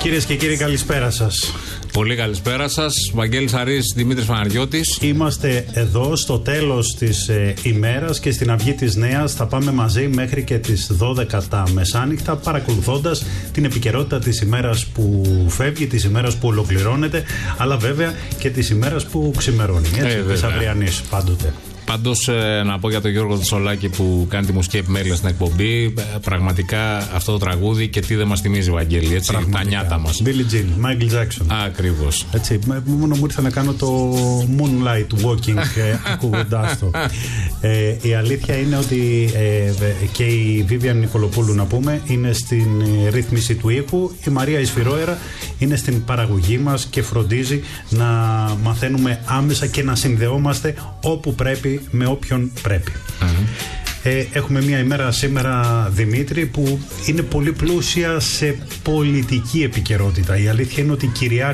Κυρίες και κύριοι, καλησπέρα σας. Πολύ καλησπέρα σας. Βαγγέλης Αρής, Δημήτρης Παναγιώτης. Είμαστε εδώ στο τέλος της ημέρας και στην αυγή της νέας θα πάμε μαζί μέχρι και τις 12 τα μεσάνυχτα, παρακολουθώντας την επικαιρότητα της ημέρας που φεύγει, της ημέρας που ολοκληρώνεται, αλλά βέβαια και της ημέρας που ξημερώνει. Έτσι, της αυριανής πάντοτε. Πάντως να πω για τον Γιώργο Τσολάκη που κάνει τη μουσική επιμέλεια στην εκπομπή, πραγματικά αυτό το τραγούδι και τι δεν μας θυμίζει, Βαγγέλη, έτσι, τα νιάτα μας. Billie Jean, Michael Jackson. Ακριβώς. Έτσι, μόνο μου ήρθε να κάνω το Moonlight Walking ακούγοντάς το. Η αλήθεια είναι ότι και η Βίβιαν Νικολοπούλου, να πούμε, είναι στην ρύθμιση του ήχου. Η Μαρία Ισφυρόερα είναι στην παραγωγή μας και φροντίζει να μαθαίνουμε άμεσα και να συνδεόμαστε όπου πρέπει με όποιον πρέπει. Έχουμε μια ημέρα σήμερα, Δημήτρη, που είναι πολύ πλούσια σε πολιτική επικαιρότητα. Η αλήθεια είναι ότι